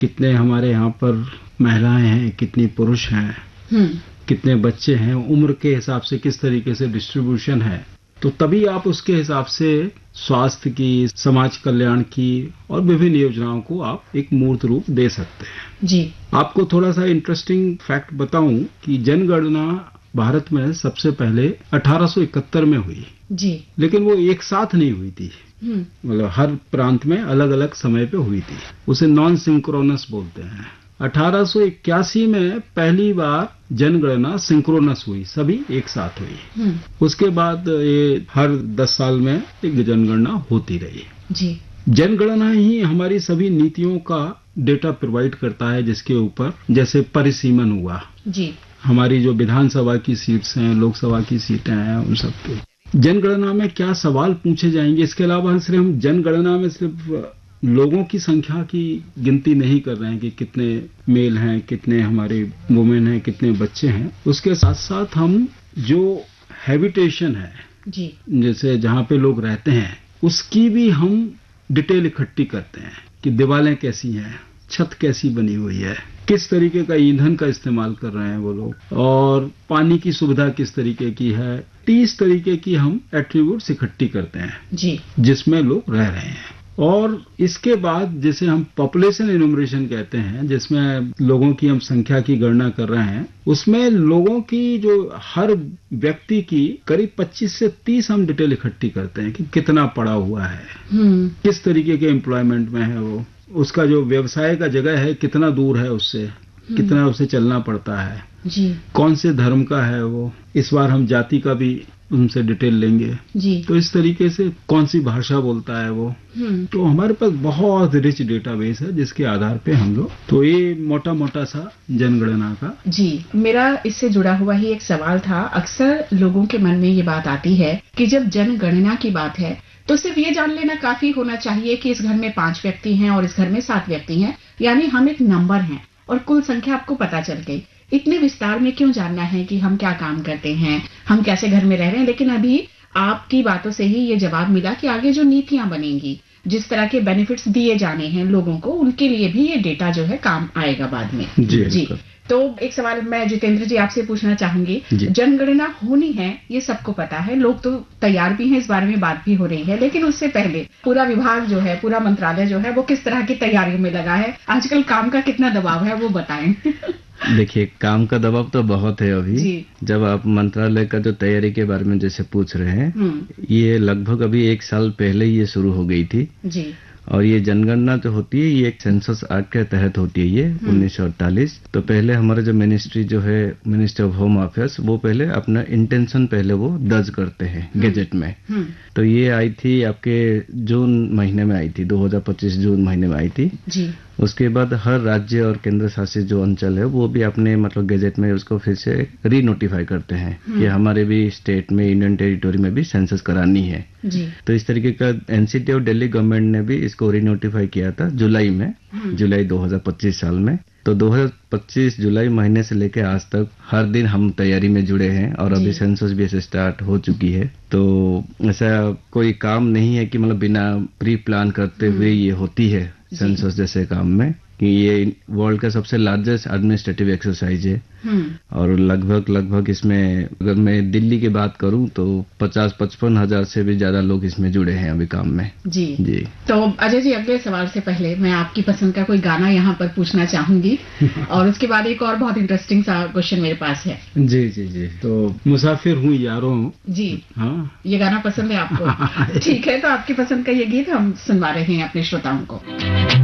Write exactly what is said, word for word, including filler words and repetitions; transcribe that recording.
कितने हमारे यहाँ पर महिलाएं हैं, कितनी पुरुष हैं, कितने बच्चे हैं, उम्र के हिसाब से किस तरीके से डिस्ट्रीब्यूशन है, तो तभी आप उसके हिसाब से स्वास्थ्य की, समाज कल्याण की और विभिन्न योजनाओं को आप एक मूर्त रूप दे सकते हैं। जी। आपको थोड़ा सा इंटरेस्टिंग फैक्ट बताऊं कि जनगणना भारत में सबसे पहले अठारह सौ इकहत्तर में हुई। जी। लेकिन वो एक साथ नहीं हुई थी, मतलब हर प्रांत में अलग अलग समय पे हुई थी। उसे नॉन सिंक्रोनस बोलते हैं। अठारह सौ इक्यासी में पहली बार जनगणना सिंक्रोनस हुई, सभी एक साथ हुई। उसके बाद ये हर दस साल में एक जनगणना होती रही। जी। जनगणना ही हमारी सभी नीतियों का डेटा प्रोवाइड करता है, जिसके ऊपर जैसे परिसीमन हुआ, जी, हमारी जो विधानसभा की सीट्स हैं, लोकसभा की सीटें हैं, उन सब पे जनगणना में क्या सवाल पूछे जाएंगे। इसके अलावा सिर्फ हम जनगणना में सिर्फ लोगों की संख्या की गिनती नहीं कर रहे हैं कि कितने मेल हैं, कितने हमारे वुमेन हैं, कितने बच्चे हैं। उसके साथ साथ हम जो हैबिटेशन है, जी, जैसे जहाँ पे लोग रहते हैं, उसकी भी हम डिटेल इकट्ठी करते हैं कि दीवारें कैसी हैं, छत कैसी बनी हुई है, किस तरीके का ईंधन का इस्तेमाल कर रहे हैं वो लोग, और पानी की सुविधा किस तरीके की है। तीस तरीके की हम एट्रीब्यूट्स इकट्ठी करते हैं जी, जिसमें लोग रह रहे हैं। और इसके बाद जिसे हम पॉपुलेशन इन्यूमरेशन कहते हैं, जिसमें लोगों की हम संख्या की गणना कर रहे हैं, उसमें लोगों की जो हर व्यक्ति की करीब पच्चीस से तीस हम डिटेल इकट्ठी करते हैं कि कितना पढ़ा हुआ है, किस तरीके के एम्प्लॉयमेंट में है वो, उसका जो व्यवसाय का जगह है कितना दूर है उससे, कितना उसे चलना पड़ता है, जी, कौन से धर्म का है वो। इस बार हम जाति का भी उनसे डिटेल लेंगे जी। तो इस तरीके से कौन सी भाषा बोलता है वो। तो हमारे पास बहुत रिच डेटाबेस है जिसके आधार पे हम लोग, तो ये मोटा मोटा सा जनगणना का। जी, मेरा इससे जुड़ा हुआ ही एक सवाल था। अक्सर लोगों के मन में ये बात आती है कि जब जनगणना की बात है तो सिर्फ ये जान लेना काफी होना चाहिए कि इस घर में पांच व्यक्ति हैं और इस घर में सात व्यक्ति हैं, यानी हम एक नंबर हैं और कुल संख्या आपको पता चल गई। इतने विस्तार में क्यों जानना है कि हम क्या काम करते हैं, हम कैसे घर में रह रहे हैं। लेकिन अभी आपकी बातों से ही ये जवाब मिला कि आगे जो नीतियां बनेंगी, जिस तरह के बेनिफिट्स दिए जाने हैं लोगों को, उनके लिए भी ये डेटा जो है काम आएगा बाद में। जी, जी। तो एक सवाल मैं जितेंद्र जी आपसे पूछना चाहूंगी। जनगणना होनी है ये सबको पता है, लोग तो तैयार भी हैं, इस बारे में बात भी हो रही है, लेकिन उससे पहले पूरा विभाग जो है, पूरा मंत्रालय जो है, वो किस तरह की तैयारियों में लगा है? आजकल काम का कितना दबाव है वो बताएं। देखिए, काम का दबाव तो बहुत है अभी जी। जब आप मंत्रालय का जो तैयारी के बारे में जैसे पूछ रहे हैं, ये लगभग अभी एक साल पहले ही ये शुरू हो गई थी जी। और ये जनगणना जो होती है ये एक सेंसस एक्ट के तहत होती है, ये उन्नीस सौ अड़तालीस। तो पहले हमारा जो मिनिस्ट्री जो है, मिनिस्ट्री ऑफ होम अफेयर्स, वो पहले अपना इंटेंशन पहले वो दर्ज करते हैं गैजेट में। तो ये आई थी आपके जून महीने में आई थी, दो हज़ार पच्चीस जून महीने में आई थी जी। उसके बाद हर राज्य और केंद्र शासित जो अंचल है वो भी अपने मतलब गैजेट में उसको फिर से री नोटिफाई करते हैं कि हमारे भी स्टेट में, यूनियन टेरिटोरी में भी सेंसस करानी है जी। तो इस तरीके का एनसीटी और दिल्ली गवर्नमेंट ने भी इसको री नोटिफाई किया था जुलाई में, जुलाई दो हज़ार पच्चीस साल में। तो दो हज़ार पच्चीस जुलाई महीने से लेकर आज तक हर दिन हम तैयारी में जुड़े हैं और अभी सेंसस भी ऐसे स्टार्ट हो चुकी है। तो ऐसा कोई काम नहीं है कि मतलब बिना प्री प्लान करते हुए ये होती है सेंसस जैसे काम में, कि ये वर्ल्ड का सबसे लार्जेस्ट एडमिनिस्ट्रेटिव एक्सरसाइज है। और लगभग लगभग इसमें अगर मैं दिल्ली की बात करूं तो पचास पचपन हजार से भी ज्यादा लोग इसमें जुड़े हैं अभी काम में जी जी। तो अजय जी, अगले सवाल से पहले मैं आपकी पसंद का कोई गाना यहाँ पर पूछना चाहूंगी और उसके बाद एक और बहुत इंटरेस्टिंग सा क्वेश्चन मेरे पास है। जी जी जी। तो मुसाफिर हूँ यारों जी, हाँ, ये गाना पसंद है आपको? ठीक है, तो आपकी पसंद का ये गीत हम सुनवा रहे हैं अपने श्रोताओं को।